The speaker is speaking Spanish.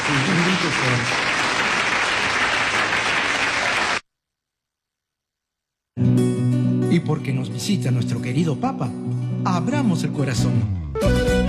Bendito sea. Y porque nos visita nuestro querido Papa, abramos el corazón.